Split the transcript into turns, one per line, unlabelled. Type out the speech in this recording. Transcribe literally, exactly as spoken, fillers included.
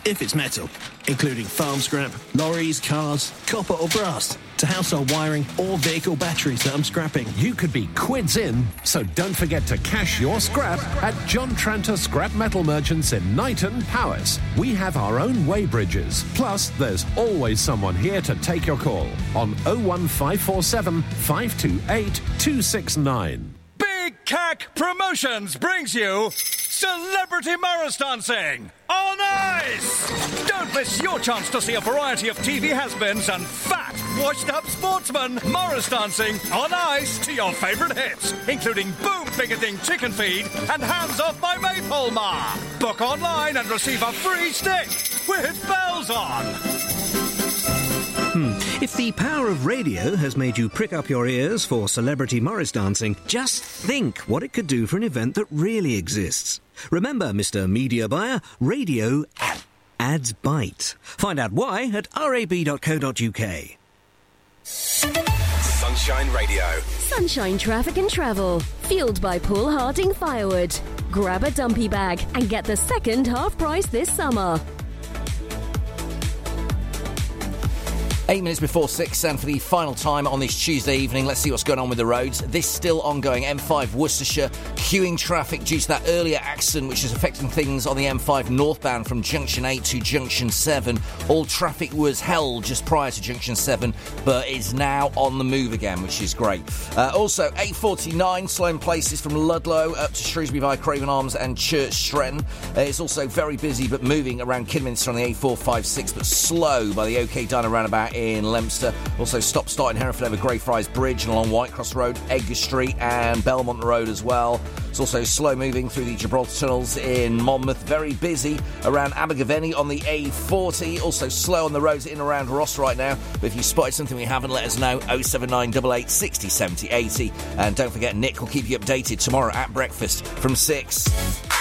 if it's metal, including farm scrap, lorries, cars, copper or brass, to household wiring or vehicle batteries that I'm scrapping.
You could be quids in, so don't forget to cash your scrap at John Tranter Scrap Metal Merchants in Knighton, Powys. We have our own weighbridges. Plus, there's always someone here to take your call on oh one five four seven, five two eight, two six nine.
Big Cack Promotions brings you Celebrity Morris Dancing on Ice! Don't miss your chance to see a variety of T V has-beens and fat, washed-up sportsmen Morris dancing on ice to your favourite hits, including Boom Bigoting Chicken Feed and Hands Off My Maypole Ma. Book online and receive a free stick with bells on.
Hmm. If the power of radio has made you prick up your ears for Celebrity Morris Dancing, just think what it could do for an event that really exists. Remember, Mister Media Buyer, radio ads bite. Find out why at r a b dot co dot u k.
Sunshine Radio.
Sunshine Traffic and Travel. Fueled by Paul Harding Firewood. Grab a dumpy bag and get the second half price this summer.
Eight minutes before six, and for the final time on this Tuesday evening, let's see what's going on with the roads. This still ongoing M five Worcestershire, queuing traffic due to that earlier accident which is affecting things on the M five northbound from Junction eight to Junction seven. All traffic was held just prior to Junction seven, but is now on the move again, which is great. Uh, also, eight forty-nine, slow in places from Ludlow up to Shrewsbury via Craven Arms and Church Stretton. Uh, it's also very busy but moving around Kidderminster on the A four fifty-six, but slow by the OK Diner roundabout in Leominster. Also stop start in Hereford over Greyfriars Bridge and along Whitecross Road, Edgar Street and Belmont Road as well. It's also slow moving through the Gibraltar Tunnels in Monmouth. Very busy around Abergavenny on the A forty. Also slow on the roads in and around Ross right now. But if you spotted something we haven't, let us know. oh seven nine eight eight, sixty, seventy, eighty. And don't forget, Nick will keep you updated tomorrow at breakfast from six.